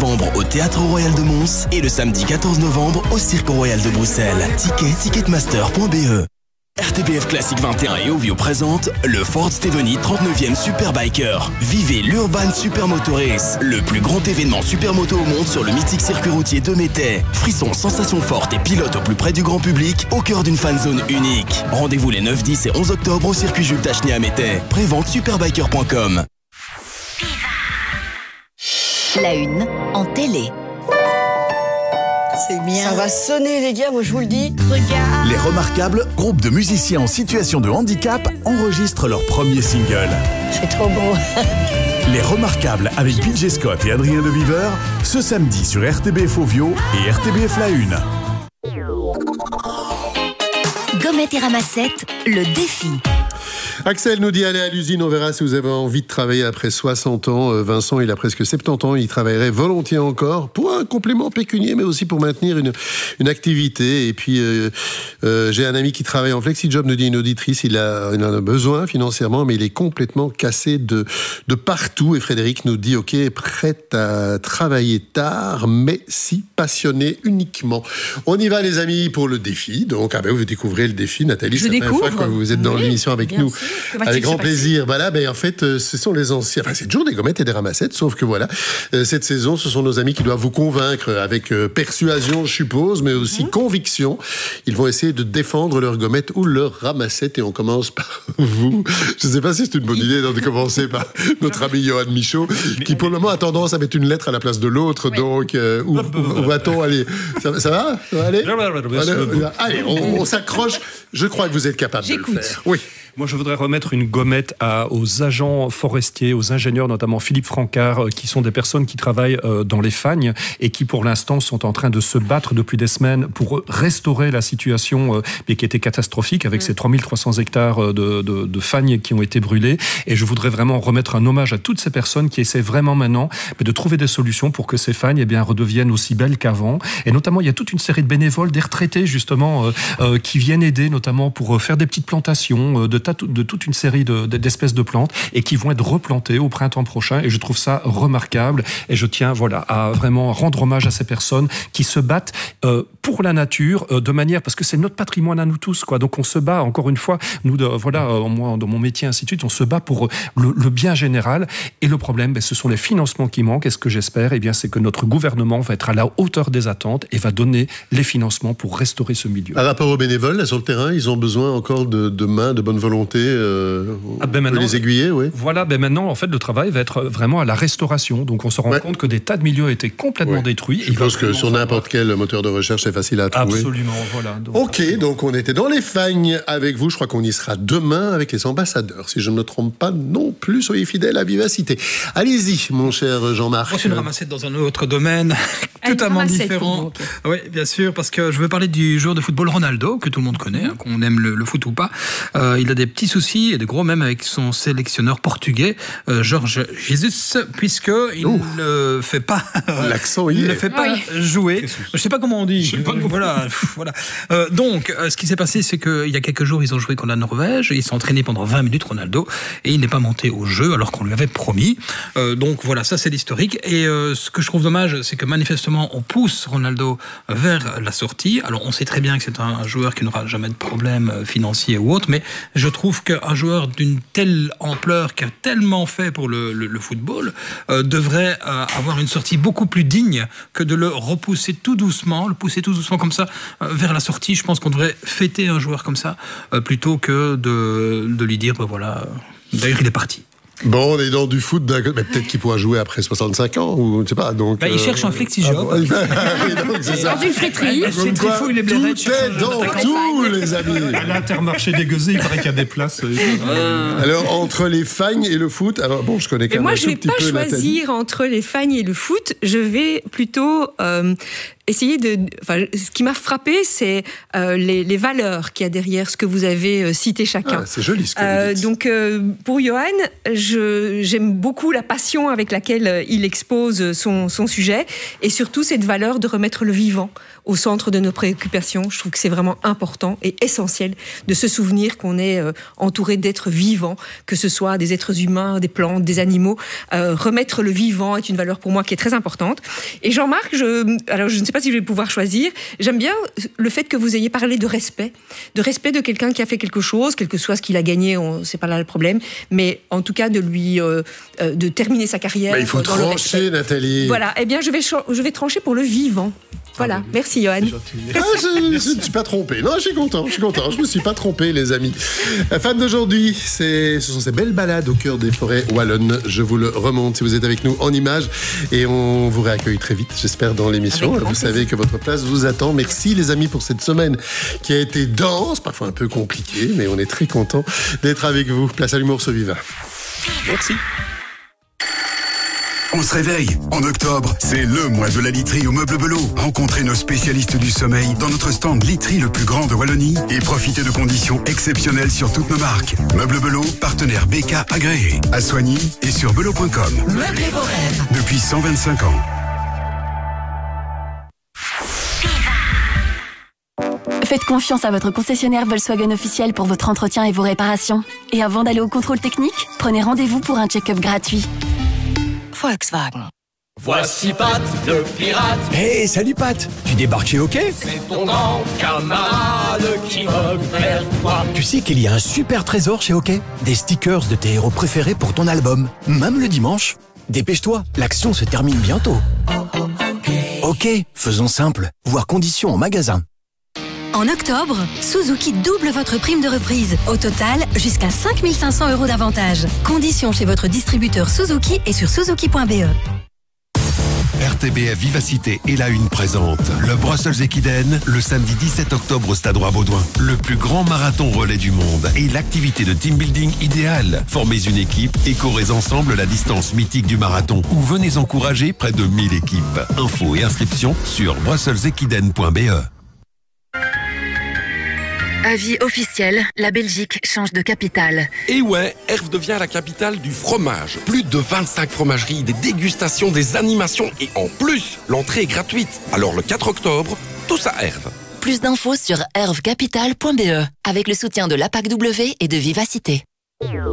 novembre au Théâtre Royal de Mons et le samedi 14 novembre au Cirque Royal de Bruxelles. Ticketmaster.be. RTBF Classique 21 et Ovio présente le Ford Steveni 39e Superbiker. Vivez l'Urban Supermoto Race, le plus grand événement supermoto au monde sur le mythique circuit routier de Métais. Frissons, sensations fortes et pilotes au plus près du grand public, au cœur d'une fanzone unique. Rendez-vous les 9, 10 et 11 octobre au circuit Jules Tacheny à Métais. Prévente superbiker.com. La une en télé. C'est bien. Ça va sonner, les gars, moi je vous le dis. Regarde. Les Remarquables, groupe de musiciens en situation de handicap, enregistrent leur premier single. C'est trop beau. Les Remarquables avec PJ Scott et Adrien De Viveur, ce samedi sur RTBF Ovio et RTBF La Une. Gommette et ramassette, le défi. Axel nous dit allez à l'usine, on verra si vous avez envie de travailler après 60 ans. Vincent, il a presque 70 ans, il travaillerait volontiers encore pour un complément pécunier, mais aussi pour maintenir une activité. Et puis, j'ai un ami qui travaille en flexi-job, nous dit une auditrice, il en a besoin financièrement, mais il est complètement cassé de partout. Et Frédéric nous dit, ok, prête à travailler tard, mais si passionné uniquement. On y va les amis pour le défi. Donc, vous découvrez le défi, Nathalie, c'est la première fois que vous êtes dans l'émission avec nous. Avec grand plaisir. Voilà, en fait, ce sont les anciens. Enfin, c'est toujours des gommettes et des ramassettes, sauf que voilà, cette saison, ce sont nos amis qui doivent vous convaincre avec persuasion, je suppose, mais aussi conviction. Ils vont essayer de défendre leurs gommettes ou leurs ramassettes. Et on commence par vous. Je ne sais pas si c'est une bonne idée de commencer par notre ami Johan Michaud, qui pour le moment a tendance à mettre une lettre à la place de l'autre. Oui. Donc, où va-t-on aller? Ça va aller? Allez, on s'accroche. Je crois que vous êtes capable de le faire. Oui. Moi, je voudrais remettre une gommette aux agents forestiers, aux ingénieurs, notamment Philippe Francard, qui sont des personnes qui travaillent dans les fagnes et qui, pour l'instant, sont en train de se battre depuis des semaines pour restaurer la situation qui était catastrophique avec ces 3300 hectares de fagnes qui ont été brûlés. Et je voudrais vraiment remettre un hommage à toutes ces personnes qui essaient vraiment maintenant de trouver des solutions pour que ces fagnes redeviennent aussi belles qu'avant. Et notamment, il y a toute une série de bénévoles, des retraités, justement, qui viennent aider, notamment pour faire des petites plantations de toute une série d'espèces de plantes et qui vont être replantées au printemps prochain. Et je trouve ça remarquable. Et je tiens à vraiment rendre hommage à ces personnes qui se battent pour la nature de manière... Parce que c'est notre patrimoine à nous tous, quoi. Donc on se bat, encore une fois, nous, moi, dans mon métier, ainsi de suite, on se bat pour le bien général. Et le problème, ce sont les financements qui manquent. Et ce que j'espère, c'est que notre gouvernement va être à la hauteur des attentes et va donner les financements pour restaurer ce milieu. Par rapport aux bénévoles, là, sur le terrain, ils ont besoin encore de mains, de bonne volonté. Maintenant, les aiguiller, oui. Voilà, maintenant, en fait, le travail va être vraiment à la restauration. Donc, on se rend compte que des tas de milieux étaient complètement détruits. Je pense que sur n'importe quel moteur de recherche, c'est facile à trouver. Absolument, voilà. Donc on était dans les fagnes avec vous. Je crois qu'on y sera demain avec les ambassadeurs. Si je ne me trompe pas non plus, soyez fidèles à Vivacité. Allez-y, mon cher Jean-Marc. Moi, je suis une ramassette dans un autre domaine, totalement différent. Oui, bien sûr, parce que je veux parler du joueur de football Ronaldo, que tout le monde connaît, qu'on aime le foot ou pas. Il a des petits soucis, et des gros même, avec son sélectionneur portugais, Jorge Jesus, puisqu'il ne fait pas... L'accent, il ne fait pas jouer. Je ne sais pas comment on dit. Voilà. Donc, ce qui s'est passé, c'est qu'il y a quelques jours, ils ont joué contre la Norvège, et ils sont entraînés pendant 20 minutes, Ronaldo, et il n'est pas monté au jeu, alors qu'on lui avait promis. Donc voilà, ça c'est l'historique. Et ce que je trouve dommage, c'est que manifestement, on pousse Ronaldo vers la sortie. Alors, on sait très bien que c'est un joueur qui n'aura jamais de problème financier ou autre, mais je trouve qu'un joueur d'une telle ampleur, qui a tellement fait pour le football, devrait avoir une sortie beaucoup plus digne que de le pousser tout doucement comme ça vers la sortie. Je pense qu'on devrait fêter un joueur comme ça plutôt que de lui dire voilà, d'ailleurs il est parti. Bon, on est dans du foot, mais peut-être qu'il pourra jouer après 65 ans, ou je sais pas. Donc, il cherche un flexi-job. C'est ça. Dans une friterie. Tout est dans tout, les amis. À l'Intermarché des Gueusés, il paraît qu'il y a des places. Alors, entre les fagnes et le foot, alors bon, je connais quand même un tout petit peu. Moi, je ne vais pas choisir entre les fagnes et le foot. Je vais plutôt essayer ce qui m'a frappé, c'est les valeurs qu'il y a derrière ce que vous avez cité chacun. C'est joli ce que vous dites. Donc, pour Johan, j'aime beaucoup la passion avec laquelle il expose son sujet, et surtout cette valeur de remettre le vivant au centre de nos préoccupations. Je trouve que c'est vraiment important et essentiel de se souvenir qu'on est entouré d'êtres vivants, que ce soit des êtres humains, des plantes, des animaux. Remettre le vivant est une valeur pour moi qui est très importante. Et Jean-Marc, alors je ne sais pas si je vais pouvoir choisir, j'aime bien le fait que vous ayez parlé de respect de quelqu'un qui a fait quelque chose, quel que soit ce qu'il a gagné, c'est pas là le problème, mais en tout cas de lui de terminer sa carrière. Il faut trancher, Nathalie. Voilà, eh bien je vais trancher pour le vivant. Voilà, merci Johan. Je ne suis pas trompé. Non, je suis content. Je me suis pas trompé, les amis. La femme d'aujourd'hui, ce sont ces belles balades au cœur des forêts wallonnes. Je vous le remonte si vous êtes avec nous en images. Et on vous réaccueille très vite, j'espère, dans l'émission. Vous savez que votre place vous attend. Merci, les amis, pour cette semaine qui a été dense, parfois un peu compliquée, mais on est très content d'être avec vous. Place à l'humour se viva. Merci. On se réveille. En octobre, c'est le mois de la literie au Meuble Belot. Rencontrez nos spécialistes du sommeil dans notre stand literie le plus grand de Wallonie et profitez de conditions exceptionnelles sur toutes nos marques. Meuble Belot, partenaire BK agréé. À Soigny et sur belot.com. Meublez vos rêves. Depuis 125 ans. Faites confiance à votre concessionnaire Volkswagen officiel pour votre entretien et vos réparations. Et avant d'aller au contrôle technique, prenez rendez-vous pour un check-up gratuit. Volkswagen. Voici Pat, le pirate. Hey, salut Pat. Tu débarques chez OK? C'est ton grand camarade qui revient vers toi. Tu sais qu'il y a un super trésor chez OK? Des stickers de tes héros préférés pour ton album, même le dimanche. Dépêche-toi, l'action se termine bientôt. OK, faisons simple. Voir conditions en magasin. En octobre, Suzuki double votre prime de reprise. Au total, jusqu'à 5 500 € d'avantage. Conditions chez votre distributeur Suzuki et sur suzuki.be. RTBF Vivacité et la Une présente le Brussels Equiden le samedi 17 octobre au Stade Roi-Baudouin. Le plus grand marathon relais du monde et l'activité de team building idéale. Formez une équipe et courez ensemble la distance mythique du marathon ou venez encourager près de 1000 équipes. Infos et inscriptions sur brusselsequiden.be. Avis officiel, la Belgique change de capitale. Et ouais, Herve devient la capitale du fromage. Plus de 25 fromageries, des dégustations, des animations et en plus, l'entrée est gratuite. Alors le 4 octobre, tous à Herve. Plus d'infos sur hervecapital.be avec le soutien de l'APAC-W et de Vivacité.